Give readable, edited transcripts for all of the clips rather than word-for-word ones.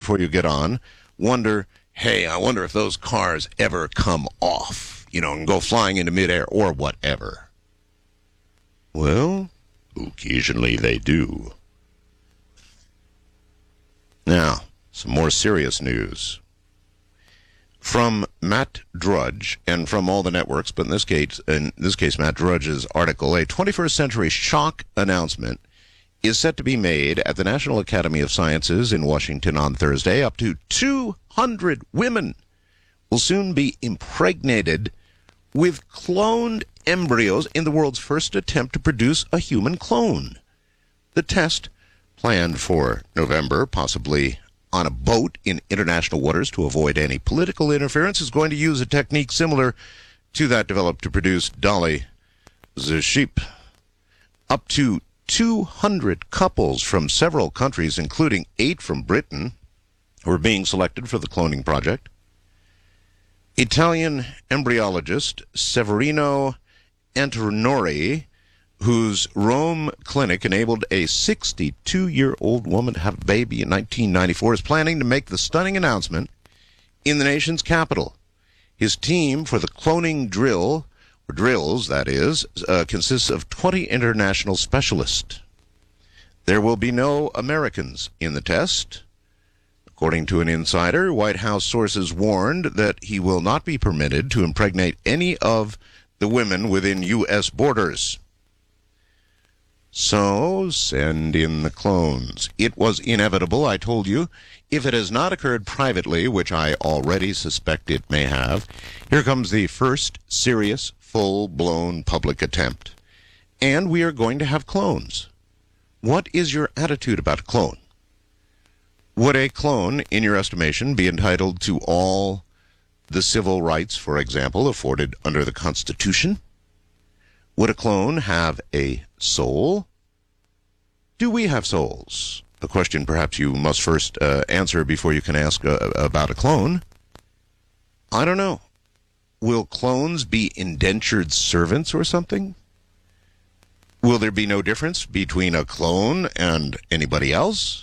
before you get on, wonder, hey, I wonder if those cars ever come off, and go flying into midair or whatever. Well, occasionally they do. Now, some more serious news. From Matt Drudge, and from all the networks, but in this case, Matt Drudge's article, a 21st century shock announcement is set to be made at the National Academy of Sciences in Washington on Thursday. Up to 200 women will soon be impregnated with cloned embryos in the world's first attempt to produce a human clone. The test, planned for November, possibly on a boat in international waters to avoid any political interference, is going to use a technique similar to that developed to produce Dolly the sheep. Up to 200 couples from several countries, including 8 from Britain, were being selected for the cloning project. Italian embryologist Severino Antonori, whose Rome clinic enabled a 62-year-old woman to have a baby in 1994, is planning to make the stunning announcement in the nation's capital. His team for the cloning drills, that is, consists of 20 international specialists. There will be no Americans in the test. According to an insider, White House sources warned that he will not be permitted to impregnate any of the women within U.S. borders. So, send in the clones. It was inevitable, I told you. If it has not occurred privately, which I already suspect it may have, here comes the first serious, full-blown public attempt. And we are going to have clones. What is your attitude about a clone? Would a clone, in your estimation, be entitled to all the civil rights, for example, afforded under the Constitution? Would a clone have a soul? Do we have souls? A question perhaps you must first answer before you can ask about a clone. I don't know. Will clones be indentured servants or something? Will there be no difference between a clone and anybody else?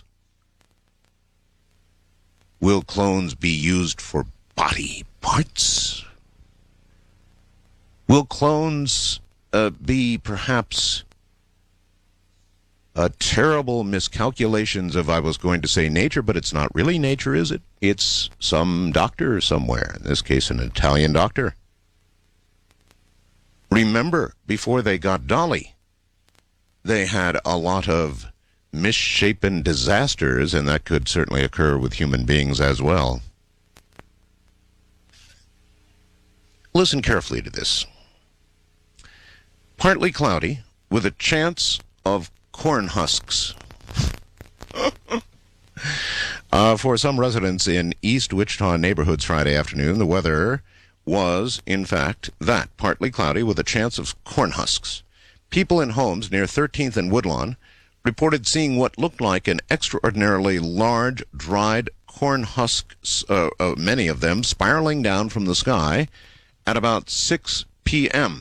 Will clones be used for body parts? Will clones be perhaps terrible miscalculations of, I was going to say nature, but it's not really nature, is it? It's some doctor somewhere, in this case an Italian doctor. Remember, before they got Dolly, they had a lot of misshapen disasters, and that could certainly occur with human beings as well. Listen carefully to this. Partly cloudy, with a chance of corn husks. For some residents in East Wichita neighborhoods Friday afternoon, the weather was, in fact, that, partly cloudy with a chance of corn husks. People in homes near 13th and Woodlawn reported seeing what looked like an extraordinarily large, dried corn husks, many of them spiraling down from the sky at about 6 p.m.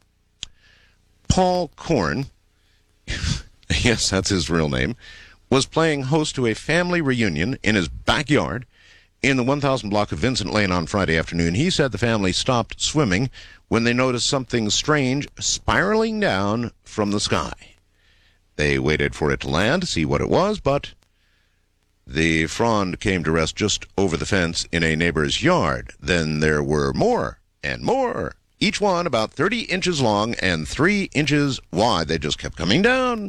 Paul Korn, yes, that's his real name, was playing host to a family reunion in his backyard in the 1000 block of Vincent Lane on Friday afternoon. He said the family stopped swimming when they noticed something strange spiraling down from the sky. They waited for it to land to see what it was, but the frond came to rest just over the fence in a neighbor's yard. Then there were more and more, each one about 30 inches long and 3 inches wide. They just kept coming down.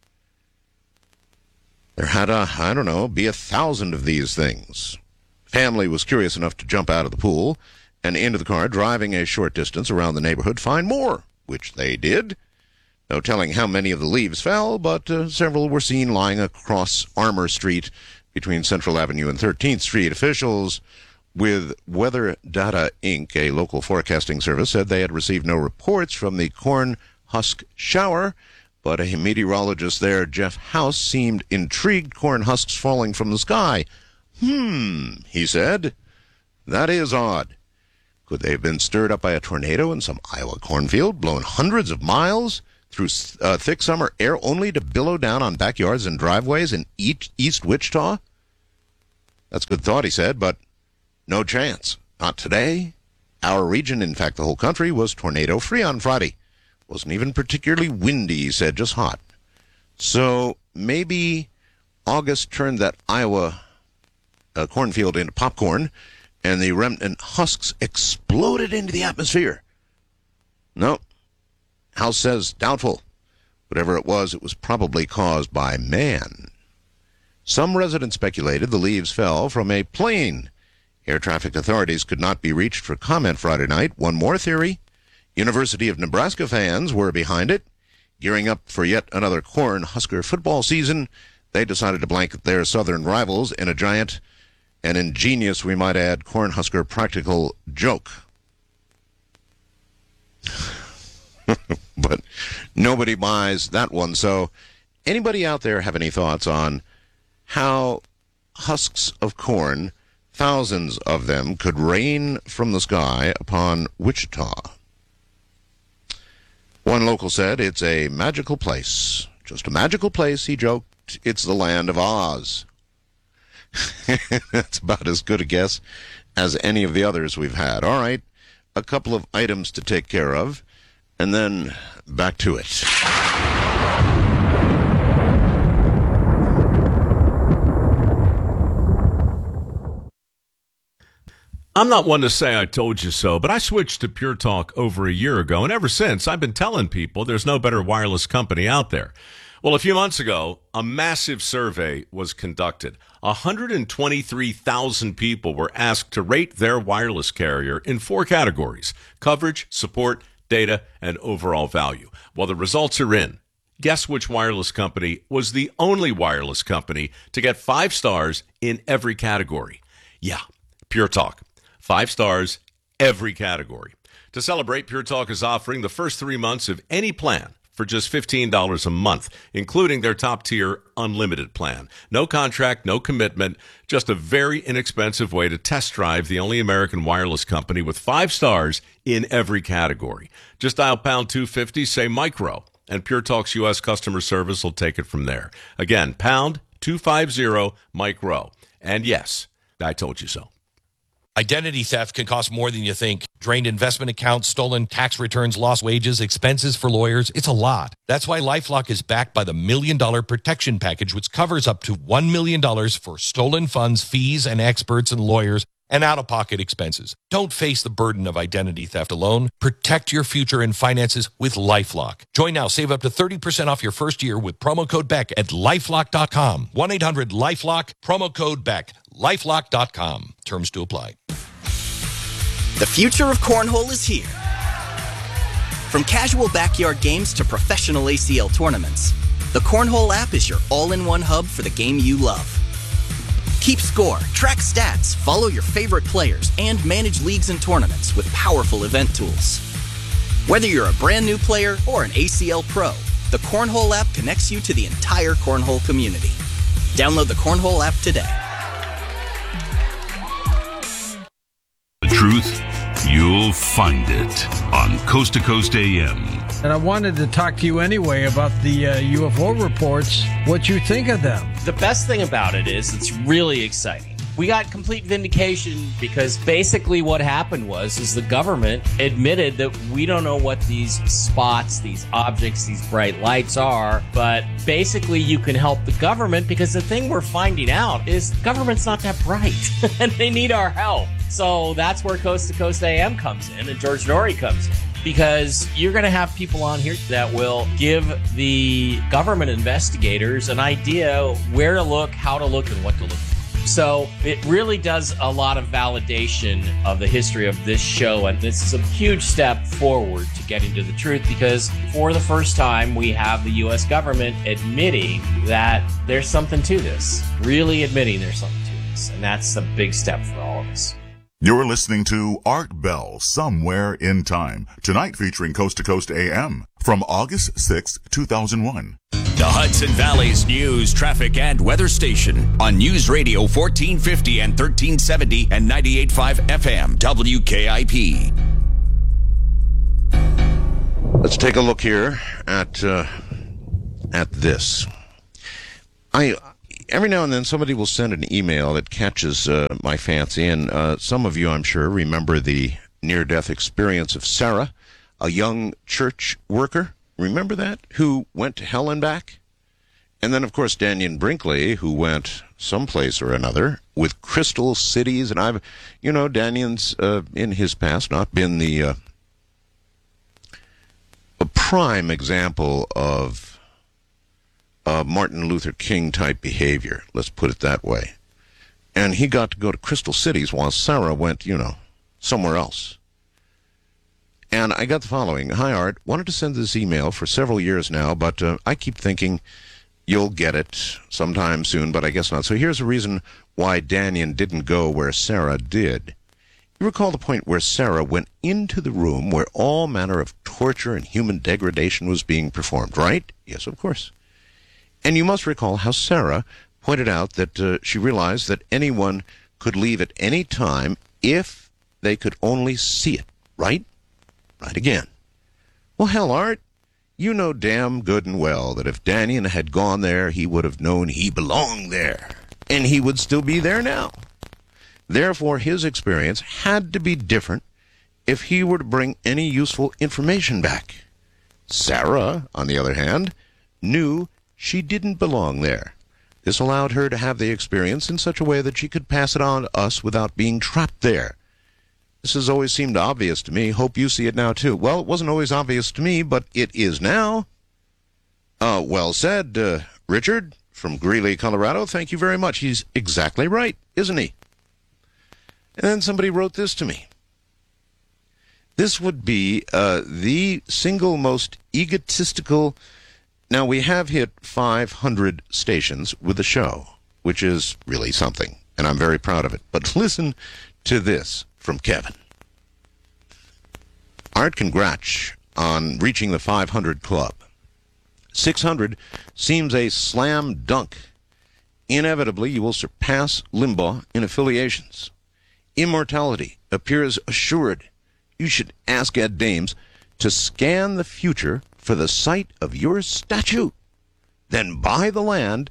There had be 1,000 of these things. Family was curious enough to jump out of the pool and into the car, driving a short distance around the neighborhood, find more, which they did. No telling how many of the leaves fell, but several were seen lying across Armour Street between Central Avenue and 13th Street. Officials with Weather Data Inc., a local forecasting service, said they had received no reports from the corn husk shower, but a meteorologist there, Jeff House, seemed intrigued. Corn husks falling from the sky. He said, that is odd. Could they have been stirred up by a tornado in some Iowa cornfield, blown hundreds of miles through thick summer air only to billow down on backyards and driveways in East Wichita? That's a good thought, he said, but no chance. Not today. Our region, in fact the whole country, was tornado-free on Friday. Wasn't even particularly windy, he said, just hot. So maybe August turned that Iowa cornfield into popcorn, and the remnant husks exploded into the atmosphere. No. House says doubtful. Whatever it was probably caused by man. Some residents speculated the leaves fell from a plane. Air traffic authorities could not be reached for comment Friday night. One more theory. University of Nebraska fans were behind it. Gearing up for yet another Cornhusker football season, they decided to blanket their southern rivals in a giant and ingenious, we might add, Cornhusker practical joke. But nobody buys that one. So anybody out there have any thoughts on how husks of corn, thousands of them, could rain from the sky upon Wichita? One local said it's a magical place. Just a magical place, he joked. It's the land of Oz. That's about as good a guess as any of the others we've had. All right, a couple of items to take care of, and then back to it. I'm not one to say I told you so, but I switched to Pure Talk over a year ago, and ever since, I've been telling people there's no better wireless company out there. Well, a few months ago, a massive survey was conducted. 123,000 people were asked to rate their wireless carrier in 4 categories: coverage, support, data, and overall value. Well, the results are in. Guess which wireless company was the only wireless company to get 5 stars in every category? Yeah, Pure Talk. 5 stars, every category. To celebrate, Pure Talk is offering the first 3 months of any plan for just $15 a month, including their top-tier unlimited plan. No contract, no commitment, just a very inexpensive way to test drive the only American wireless company with 5 stars in every category. Just dial pound 250, say micro, and Pure Talk's U.S. customer service will take it from there. Again, pound 250 micro. And yes, I told you so. Identity theft can cost more than you think. Drained investment accounts, stolen tax returns, lost wages, expenses for lawyers. It's a lot. That's why LifeLock is backed by the $1 Million Protection Package, which covers up to $1 million for stolen funds, fees, and experts and lawyers, and out-of-pocket expenses. Don't face the burden of identity theft alone. Protect your future and finances with LifeLock. Join now. Save up to 30% off your first year with promo code BECK at LifeLock.com. 1-800-LifeLock, promo code BECK. LifeLock.com. Terms to apply. The future of cornhole is here. From casual backyard games to professional ACL tournaments, the Cornhole app is your all-in-one hub for the game you love. Keep score, track stats, follow your favorite players, and manage leagues and tournaments with powerful event tools. Whether you're a brand new player or an ACL pro, the Cornhole app connects you to the entire cornhole community. Download the Cornhole app today. The truth, you'll find it on Coast to Coast AM. And I wanted to talk to you anyway about the UFO reports, what you think of them. The best thing about it is it's really exciting. We got complete vindication because basically what happened is the government admitted that we don't know what these spots, these objects, these bright lights are, but basically you can help the government because the thing we're finding out is the government's not that bright and they need our help. So that's where Coast to Coast AM comes in and George Norrie comes in. Because you're going to have people on here that will give the government investigators an idea where to look, how to look, and what to look for. So it really does a lot of validation of the history of this show, and this is a huge step forward to getting to the truth because for the first time we have the U.S. government admitting that there's something to this, really admitting there's something to this, and that's a big step for all of us. You're listening to Art Bell, Somewhere in Time, tonight featuring Coast to Coast AM from August 6, 2001. The Hudson Valley's news, traffic, and weather station on News Radio 1450 and 1370 and 98.5 FM, WKIP. Let's take a look here at this. every now and then somebody will send an email that catches my fancy, and some of you, I'm sure, remember the near-death experience of Sarah, a young church worker. Remember that? Who went to hell and back? And then, of course, Daniel Brinkley, who went someplace or another with Crystal Cities. And Daniel's, in his past, not been a prime example of Martin Luther King type behavior. Let's put it that way. And he got to go to Crystal Cities while Sarah went, somewhere else. And I got the following. Hi, Art. Wanted to send this email for several years now, but I keep thinking you'll get it sometime soon, but I guess not. So here's the reason why Daniel didn't go where Sarah did. You recall the point where Sarah went into the room where all manner of torture and human degradation was being performed, right? Yes, of course. And you must recall how Sarah pointed out that she realized that anyone could leave at any time if they could only see it, right? Right again. Well, hell, Art, you know damn good and well that if Daniel had gone there, he would have known he belonged there, and he would still be there now. Therefore, his experience had to be different if he were to bring any useful information back. Sarah, on the other hand, knew she didn't belong there. This allowed her to have the experience in such a way that she could pass it on to us without being trapped there. This has always seemed obvious to me. Hope you see it now, too. Well, it wasn't always obvious to me, but it is now. Well said, Richard from Greeley, Colorado. Thank you very much. He's exactly right, isn't he? And then somebody wrote this to me. This would be the single most egotistical. Now, we have hit 500 stations with the show, which is really something, and I'm very proud of it. But listen to this from Kevin. Art, congrats on reaching the 500 club. 600 seems a slam dunk. Inevitably, you will surpass Limbaugh in affiliations. Immortality appears assured. You should ask Ed Dames to scan the future for the site of your statue. Then buy the land,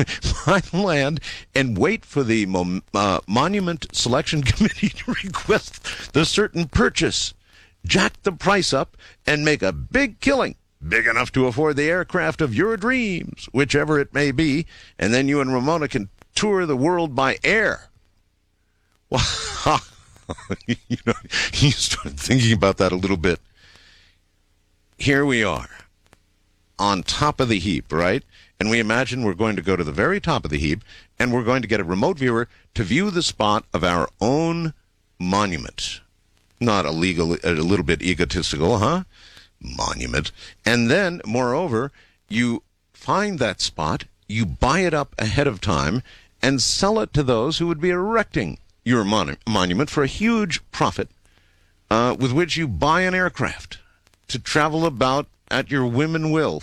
and wait for the Monument Selection Committee to request the certain purchase. Jack the price up and make a big killing, big enough to afford the aircraft of your dreams, whichever it may be, and then you and Ramona can tour the world by air. Well, you start thinking about that a little bit. Here we are, on top of the heap, right? And we imagine we're going to go to the very top of the heap, and we're going to get a remote viewer to view the spot of our own monument. Not a little bit egotistical, huh? Monument. And then, moreover, you find that spot, you buy it up ahead of time, and sell it to those who would be erecting your monument for a huge profit, with which you buy an aircraft to travel about at your whim and will.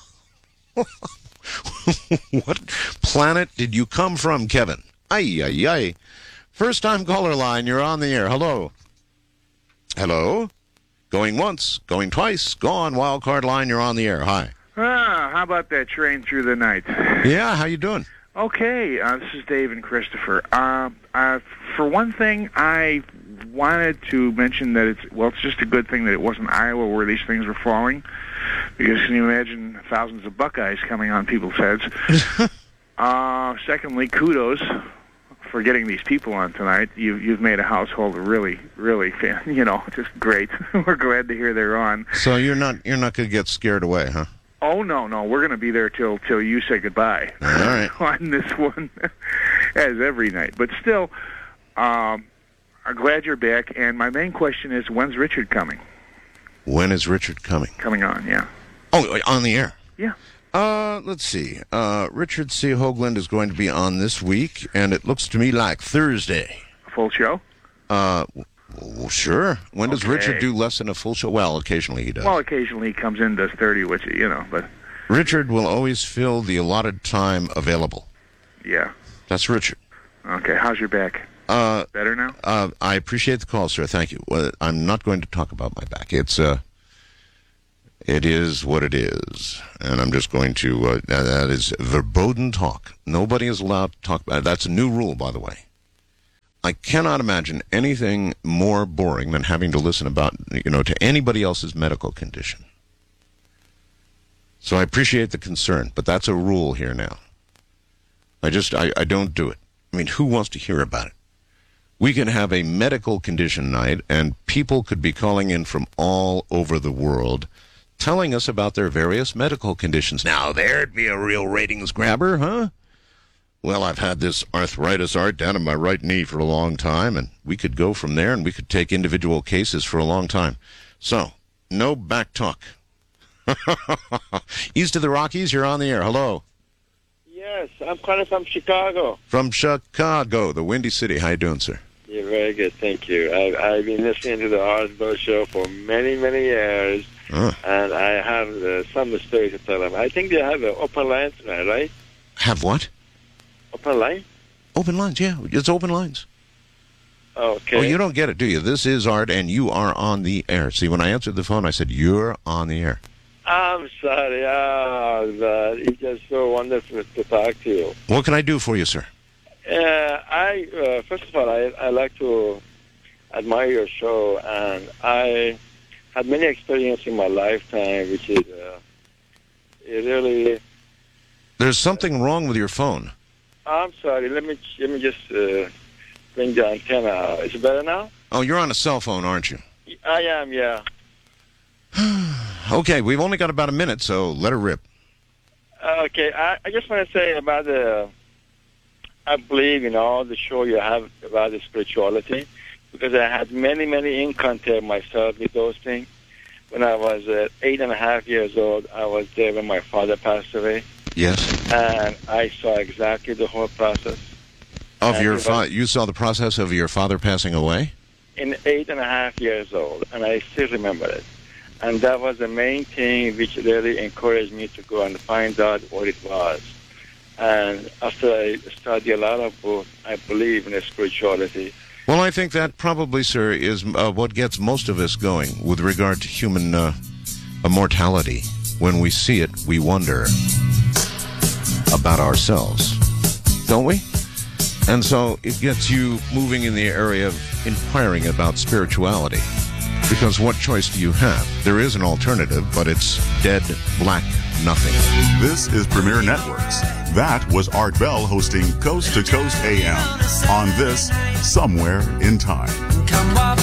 What planet did you come from, Kevin? Ay, ay, ay. First time caller line, you're on the air. Hello. Hello? Going once, going twice, gone. Wild card line, you're on the air. Hi. How about that train through the night? Yeah, how you doing? Okay, this is Dave and Christopher. For one thing, I wanted to mention that it's just a good thing that it wasn't Iowa where these things were falling, because can you imagine thousands of Buckeyes coming on people's heads? Secondly, kudos for getting these people on tonight. You've made a household really, really, just great. We're glad to hear they're on. So you're not going to get scared away, huh? Oh, no, we're going to be there till you say goodbye. All right. On this one, as every night. But still, I'm glad you're back, and my main question is, when's Richard coming? When is Richard coming? Coming on, yeah. Oh, on the air? Yeah. Let's see. Richard C. Hoagland is going to be on this week, and it looks to me like Thursday. A full show? Well, sure. When does Richard do less than a full show? Well, occasionally he does. Well, occasionally he comes in, does 30, which, but... Richard will always fill the allotted time available. Yeah. That's Richard. Okay, how's your back? Better now? I appreciate the call, sir. Thank you. Well, I'm not going to talk about my back. It's It is what it is. And I'm just going to, that is verboten talk. Nobody is allowed to talk about it. That's a new rule, by the way. I cannot imagine anything more boring than having to listen about, to anybody else's medical condition. So I appreciate the concern, but that's a rule here now. I don't do it. I mean, who wants to hear about it? We can have a medical condition night, and people could be calling in from all over the world, telling us about their various medical conditions. Now, there'd be a real ratings grabber, huh? Well, I've had this arthritis down in my right knee for a long time, and we could go from there, and we could take individual cases for a long time. So, no back talk. East of the Rockies, you're on the air. Hello. Yes, I'm calling from Chicago. From Chicago, the Windy City. How you doing, sir? Yeah, very good, thank you. I've been listening to the Art Bell Show for many, many years, and I have some stories to tell them. I think they have an open line tonight, right? Have what? Open line? Open lines, yeah. It's open lines. Okay. Oh, you don't get it, do you? This is Art, and you are on the air. See, when I answered the phone, I said, you're on the air. I'm sorry. It's just so wonderful to talk to you. What can I do for you, sir? First of all, I like to admire your show, and I had many experiences in my lifetime, which is it really... There's something wrong with your phone. I'm sorry. Let me just bring the antenna out. Is it better now? Oh, you're on a cell phone, aren't you? I am, yeah. Okay, we've only got about a minute, so let her rip. Okay, I just want to say about I believe in all the show you have about the spirituality, because I had many encounters myself with those things. When I was 8.5 years old, I was there when my father passed away. Yes. And I saw exactly the whole process. Of your father? You saw the process of your father passing away? In 8.5 years old, and I still remember it. And that was the main thing which really encouraged me to go and find out what it was. And after I studied a lot of books, I believe in spirituality. Well, I think that probably, sir, is what gets most of us going with regard to human immortality. When we see it, we wonder about ourselves, don't we? And so it gets you moving in the area of inquiring about spirituality. Because what choice do you have? There is an alternative, but it's dead, black, nothing. This is Premier Networks. That was Art Bell hosting Coast to Coast AM on this Somewhere in Time.